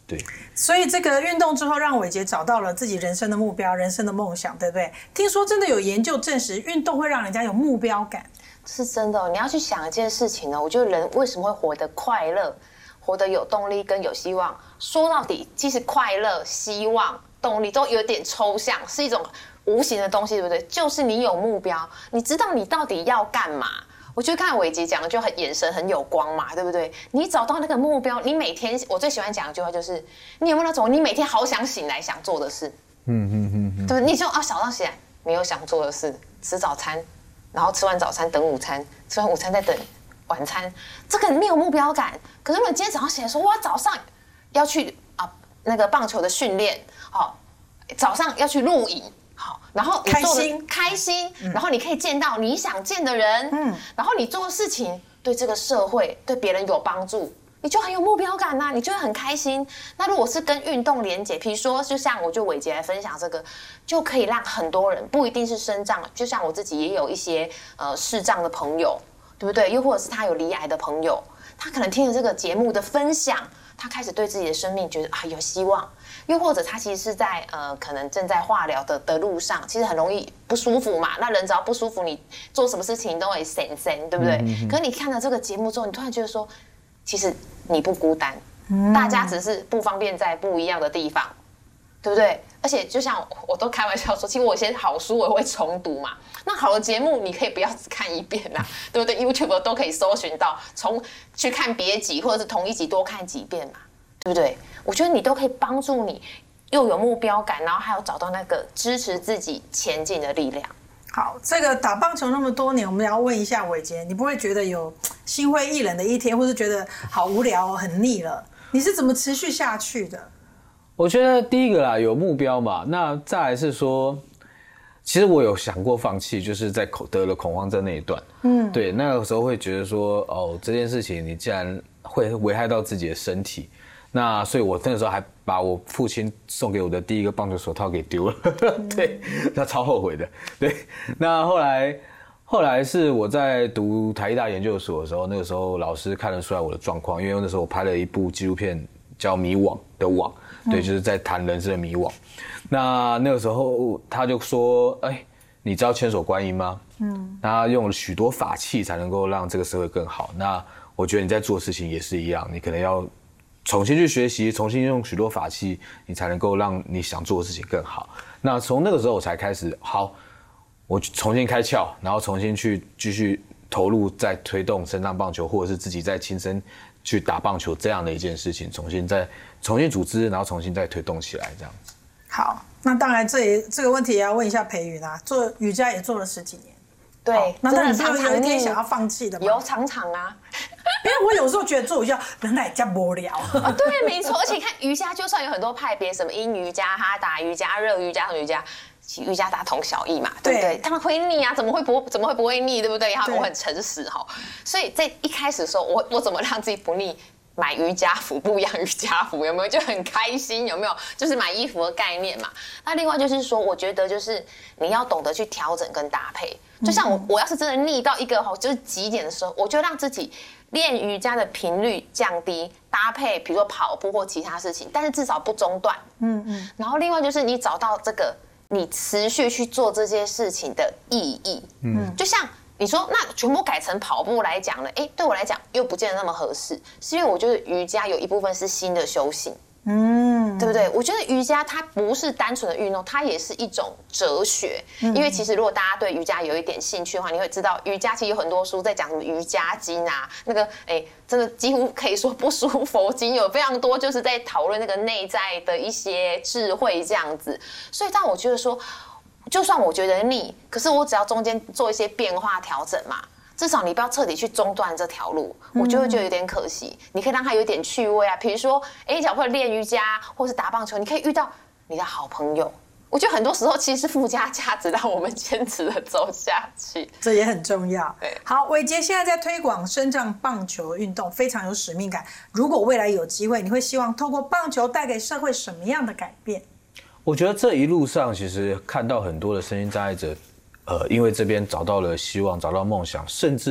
对， 所以这个运动之后，让伟杰找到了自己人生的目标、人生的梦想，对不对？听说真的有研究证实，运动会让人家有目标感， 是真的。你要去想一件事情呢，我觉得人为什么会活得快乐、活得有动力跟有希望？说到底，其实快乐、希望、动力都有点抽象，是一种无形的东西，对不对？就是你有目标，你知道你到底要干嘛。我觉得刚才伟杰讲的就很眼神很有光嘛，对不对？你找到那个目标，你每天我最喜欢讲的一句话就是，你有没有那种你每天好想醒来想做的事？对，你就早上起来没有想做的事，吃早餐，然后吃完早餐等午餐，吃完午餐再等晚餐，这个没有目标感。可是如果你今天早上起来说，哇，早上要去那个棒球的训练，好，早上要去露营。好，然后你做的开心，然后你可以见到你想见的人，然后你做的事情对这个社会、对别人有帮助，你就很有目标感啊，你就会很开心。那如果是跟运动连结，比如说，就像我就伟杰来分享这个，就可以让很多人不一定是身障，就像我自己也有一些视障的朋友，对不对？又或者是他有罹癌的朋友，他可能听了这个节目的分享，他开始对自己的生命觉得有希望。又或者他其实是在可能正在化疗的路上，其实很容易不舒服嘛。那人只要不舒服，你做什么事情都会神，对不对？可是你看了这个节目之后，你突然觉得说，其实你不孤单，大家只是不方便在不一样的地方，对不对？而且就像我都开玩笑说，其实我有些好书我也会重读嘛。那好的节目你可以不要只看一遍啦，对不对 ？YouTube 都可以搜寻到，去看别集或者是同一集多看几遍嘛。对不对？我觉得你都可以帮助你又有目标感，然后还有找到那个支持自己前进的力量。 好，这个打棒球那么多年，我们要问一下伟杰，你不会觉得有心灰意冷的一天，或是觉得好无聊、很腻了？你是怎么持续下去的？ 我觉得第一个啦，有目标嘛。那再来是说，其实我有想过放弃，就是在得了恐慌症那一段。对，那个时候会觉得说，这件事情你既然会危害到自己的身体。那所以我那个时候还把我父亲送给我的第一个棒球手套给丢了，对，那超后悔的。对，那后来是我在读台艺大研究所的时候，那个时候老师看得出来我的状况，因为那时候我拍了一部纪录片叫《迷惘》的网，对，就是在谈人生的迷惘。那个时候他就说，你知道千手观音吗？他用了许多法器才能够让这个社会更好。那我觉得你在做事情也是一样，你可能要重新去学习，重新用许多法器，你才能够让你想做的事情更好。那从那个时候我才开始，好，我重新开窍，然后重新去继续投入在推动身障棒球，或者是自己在亲身去打棒球这样的一件事情，重新组织，然后重新再推动起来这样子。 好，那当然这个问题也要问一下培瑜啦，做瑜伽也做了10几年。 对， 那你有一天想要放弃的吗？ 有常常啊， 因为我有时候觉得做瑜伽人来家无聊。 对，没错，而且看瑜伽，就算有很多派别，什么阴瑜伽、哈达瑜伽、热瑜伽、什么瑜伽，其实瑜伽大同小异嘛，对不对？当然会腻啊，怎么会不会腻，对不对？我很诚实哈，所以在一开始的时候，我怎么让自己不腻？买瑜伽服，不一样瑜伽服，有没有就很开心？有没有？就是买衣服的概念嘛。那另外就是说，我觉得就是你要懂得去调整跟搭配。就像我要是真的腻到一个就是极点的时候，我就让自己练瑜伽的频率降低，搭配比如说跑步或其他事情，但是至少不中断。然后另外就是你找到这个你持续去做这些事情的意义。就像。你说那全部改成跑步来讲呢？对我来讲又不见得那么合适，是因为我觉得瑜伽有一部分是新的修行，对不对？我觉得瑜伽它不是单纯的运动，它也是一种哲学。因为其实如果大家对瑜伽有一点兴趣的话，你会知道瑜伽其实有很多书在讲什么瑜伽经啊，那个真的几乎可以说不输佛经，有非常多就是在讨论那个内在的一些智慧这样子。所以当我觉得说。就算我觉得腻，可是我只要中间做一些变化调整嘛，至少你不要彻底去中断这条路，我就会觉得有点可惜。你可以让它有点趣味啊，比如说，假如会练瑜伽或是打棒球，你可以遇到你的好朋友。我觉得很多时候其实是附加价值，让我们坚持的走下去， 这也很重要。 对， 好，伟杰现在在推广身障棒球运动，非常有使命感。如果未来有机会，你会希望透过棒球带给社会什么样的改变？ 我觉得这一路上其实看到很多的身心障碍者，因为这边找到了希望，找到梦想，甚至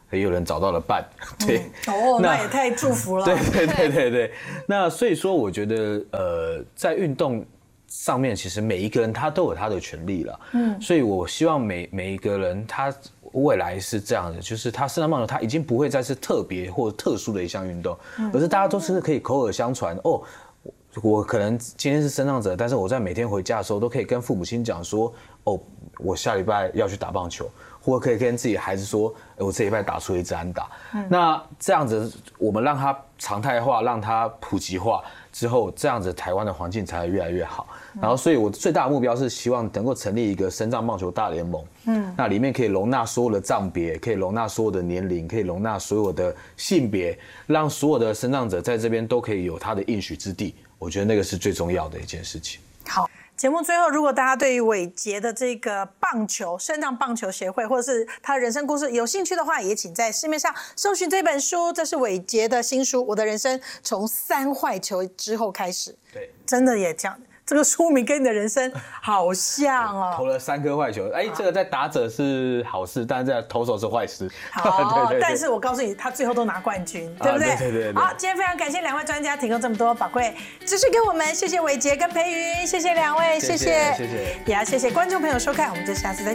也有人找到了伴，对， 那也太祝福了。 对。那所以说，我觉得在运动上面，其实每一个人他都有他的权利了。所以我希望每一个人他未来是这样的，就是他身上棒球他已经不会再是特别或特殊的一项运动，而是大家都是可以口耳相传哦。我可能今天是身障者，但是我在每天回家的时候都可以跟父母亲讲说，哦，我下礼拜要去打棒球，或可以跟自己的孩子说，我这礼拜打出了一支安打。那这样子，我们让它常态化，让它普及化之后，这样子台湾的环境才会越来越好。然后，所以我最大的目标是希望能够成立一个身障棒球大联盟。那里面可以容纳所有的障别，可以容纳所有的年龄，可以容纳所有的性别，让所有的身障者在这边都可以有他的应许之地。我觉得那个是最重要的一件事情。 好，节目最后，如果大家对于伟杰的这个棒球身障棒球协会，或者是他的人生故事有兴趣的话，也请在市面上搜寻这本书。这是伟杰的新书《我的人生从3坏球之后开始》。对，真的也这样。这个书名跟你的人生好像哦， 投了3颗坏球，这个在打者是好事，但是在投手是坏事。 好，对，但是我告诉你，他最后都拿冠军，对不对？ 对。 好，今天非常感谢2位专家提供这么多宝贵知识给我们，谢谢伟杰跟培瑜，谢谢2位，谢谢，也要谢谢观众朋友收看，我们就下次再见。